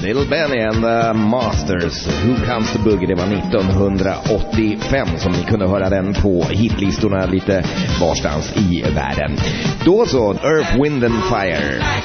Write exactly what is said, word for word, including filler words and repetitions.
Little Benny and the Masters, Who Comes to Boogie. Det var nittonhundraåttiofem som ni kunde höra den på hitlistorna lite varstans i världen. Då så, Earth, Wind and Fire.